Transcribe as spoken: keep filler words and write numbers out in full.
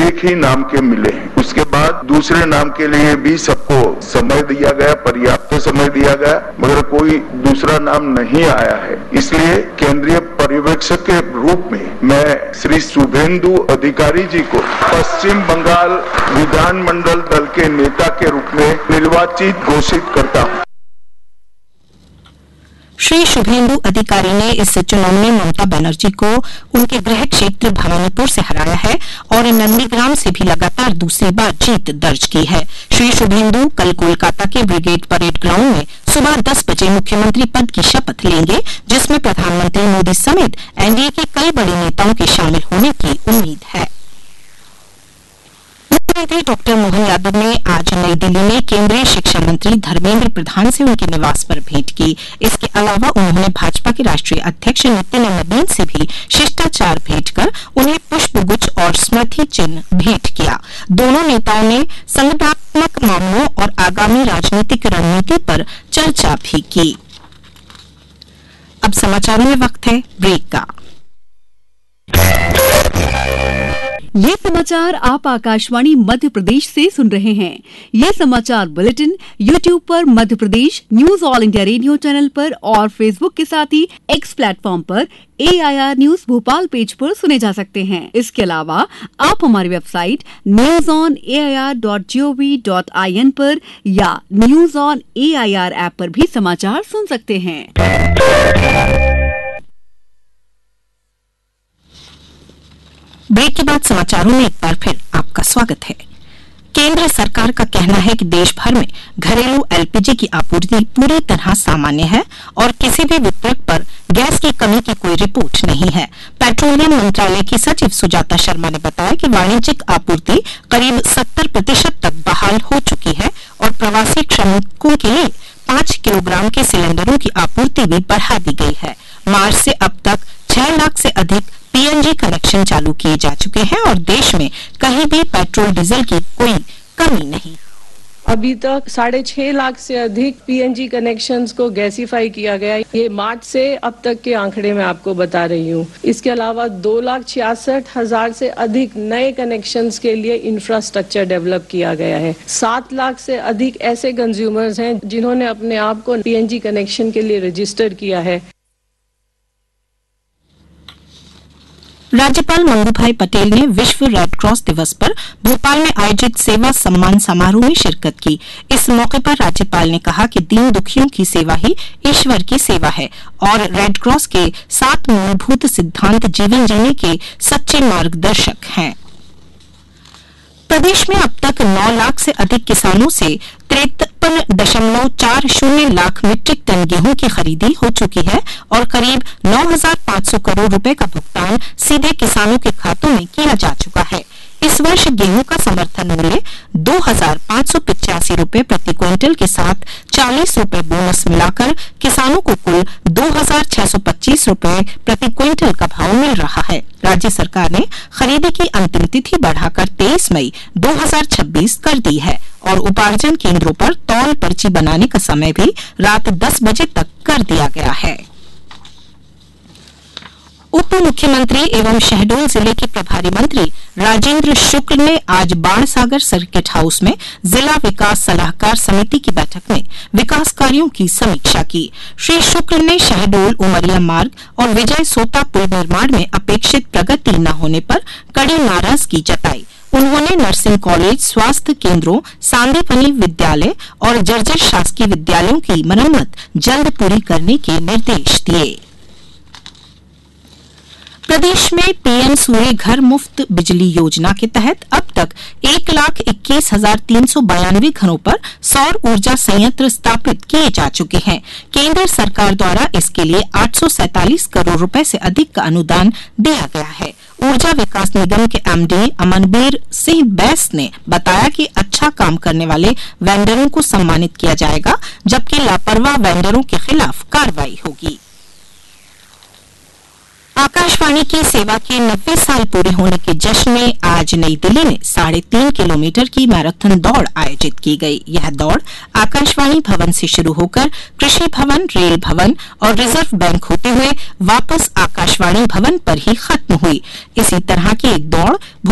एक ही नाम के मिले हैं। उसके बाद दूसरे नाम के लिए भी सबको समय दिया गया, पर्याप्त समय दिया गया, मगर कोई दूसरा नाम नहीं आया है। इसलिए केंद्रीय पर्यवेक्षक के रूप में मैं श्री शुभेंदु अधिकारी जी को पश्चिम बंगाल विधानमंडल दल के नेता के रूप में निर्वाचित घोषित करता हूँ। श्री शुभेंदु अधिकारी ने इस चुनाव में ममता बनर्जी को उनके गृह क्षेत्र भवानीपुर से हराया है और नंदीग्राम से भी लगातार दूसरी बार जीत दर्ज की है। श्री शुभेंदु कल कोलकाता के ब्रिगेड परेड ग्राउंड में सुबह दस बजे मुख्यमंत्री पद की शपथ लेंगे, जिसमें प्रधानमंत्री मोदी समेत एनडीए के कई बड़े नेताओं के शामिल होने की उम्मीद है। मुख्यमंत्री डॉक्टर मोहन यादव ने आज नई दिल्ली में केंद्रीय शिक्षा मंत्री धर्मेंद्र प्रधान से उनके निवास पर भेंट की। इसके अलावा उन्होंने भाजपा के राष्ट्रीय अध्यक्ष नितिन नवीन से भी शिष्टाचार भेंट कर उन्हें पुष्प गुच्छ और स्मृति चिन्ह भेंट किया। दोनों नेताओं ने संगठनात्मक मामलों और आगामी राजनीतिक रणनीति पर चर्चा भी की। अब समाचारों में वक्त है ब्रेक का। ये समाचार आप आकाशवाणी मध्य प्रदेश से सुन रहे हैं। ये समाचार बुलेटिन यूट्यूब पर Madhya Pradesh news all India radio channel पर और फेसबुक के साथ ही एक्स प्लेटफॉर्म पर ए I R news Bhopal page पर सुने जा सकते हैं। इसके अलावा आप हमारी website news on A I R dot G O V dot I N पर या news on A I R app पर भी समाचार सुन सकते हैं। ब्रेक के बाद समाचारों में एक बार फिर आपका स्वागत है। केंद्र सरकार का कहना है कि देश भर में घरेलू एल पी जी की आपूर्ति पूरी तरह सामान्य है और किसी भी वितरक पर गैस की कमी की कोई रिपोर्ट नहीं है। पेट्रोलियम मंत्रालय की सचिव सुजाता शर्मा ने बताया कि वाणिज्यिक आपूर्ति करीब सत्तर प्रतिशत तक बहाल हो चुकी है और प्रवासी श्रमिकों के लिए पांच किलोग्राम के सिलेंडरों की आपूर्ति भी बढ़ा दी गई है। मार्च से अब तक छह लाख से अधिक पी एन जी कनेक्शन चालू किए जा चुके हैं और देश में कहीं भी पेट्रोल डीजल की कोई कमी नहीं। अभी तक साढ़े छह लाख से अधिक पी एन जी कनेक्शंस को गैसीफाई किया गया। ये मार्च से अब तक के आंकड़े मैं आपको बता रही हूँ। इसके अलावा दो लाख छियासठ हजार से अधिक नए कनेक्शंस के लिए इंफ्रास्ट्रक्चर डेवलप किया गया है। सात लाख से अधिक ऐसे कंज्यूमर्स हैं जिन्होंने अपने आप को पी एन जी कनेक्शन के लिए रजिस्टर किया है। राज्यपाल मंगू भाई पटेल ने विश्व रेड क्रॉस दिवस पर भोपाल में आयोजित सेवा सम्मान समारोह में शिरकत की। इस मौके पर राज्यपाल ने कहा कि दीन दुखियों की सेवा ही ईश्वर की सेवा है और रेड क्रॉस के सात मूलभूत सिद्धांत जीवन जीने के सच्चे मार्गदर्शक हैं। प्रदेश में अब तक नौ लाख से अधिक किसानों से तिरपन दशमलव चार शून्य लाख मीट्रिक टन गेहूं की खरीदी हो चुकी है और करीब नौ हजार पांच सौ करोड़ रुपए का भुगतान सीधे किसानों के खातों में किया जा चुका है। इस वर्ष गेहूं का समर्थन मूल्य दो हजार पांच सौ पिचासी रूपये प्रति क्विंटल के साथ चालीस रूपये बोनस मिलाकर किसानों को कुल दो हजार छह सौ पच्चीस रूपये प्रति क्विंटल का भाव मिल रहा है। राज्य सरकार ने खरीदी की अंतिम तिथि बढ़ाकर तेईस मई दो हजार छब्बीस कर दी है और उपार्जन केंद्रों पर तौल पर्ची बनाने का समय भी रात दस बजे तक कर दिया गया है। उप मुख्यमंत्री एवं शहडोल जिले के प्रभारी मंत्री राजेंद्र शुक्ल ने आज बाणसागर सर्किट हाउस में जिला विकास सलाहकार समिति की बैठक में विकास कार्यों की समीक्षा की। श्री शुक्ल ने शहडोल उमरिया मार्ग और विजय सोता पुल निर्माण में अपेक्षित प्रगति न होने पर कड़ी नाराजगी जताई। उन्होंने नर्सिंग कॉलेज, स्वास्थ्य केंद्रों, सांदीपनी विद्यालय और जर्जर शासकीय विद्यालयों की मरम्मत जल्द पूरी करने के निर्देश दिए। प्रदेश में पीएम सूर्य घर मुफ्त बिजली योजना के तहत अब तक एक लाख इक्कीस हजार तीन सौ बयानवे घरों पर सौर ऊर्जा संयंत्र स्थापित किए जा चुके हैं। केंद्र सरकार द्वारा इसके लिए आठ सौ सैंतालीस करोड़ रुपए से अधिक का अनुदान दिया गया है। ऊर्जा विकास निगम के एम डी अमनबीर सिंह बैस ने बताया कि अच्छा काम करने वाले वेंडरों को सम्मानित किया जाएगा, जबकि लापरवाह वेंडरों के खिलाफ कार्रवाई होगी। आकाशवाणी की सेवा के नब्बे साल पूरे होने के जश्न में आज नई दिल्ली में साढ़े तीन किलोमीटर की मैराथन दौड़ आयोजित की गई। यह दौड़ आकाशवाणी भवन से शुरू होकर कृषि भवन, रेल भवन और रिजर्व बैंक होते हुए वापस आकाशवाणी भवन पर ही खत्म हुई। इसी तरह की एक दौड़